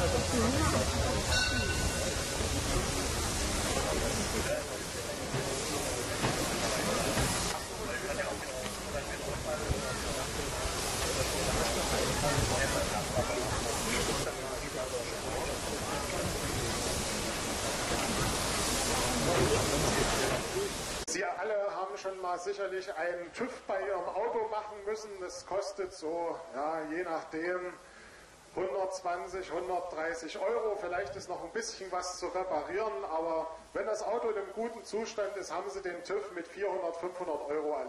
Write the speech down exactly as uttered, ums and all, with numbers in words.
Sie alle haben schon mal sicherlich einen TÜV bei Ihrem Auto machen müssen. Das kostet so, ja, je nachdem, hundertzwanzig, hundertdreißig Euro. Vielleicht ist noch ein bisschen was zu reparieren, aber wenn das Auto in einem guten Zustand ist, haben Sie den TÜV mit vierhundert, fünfhundert Euro erledigt.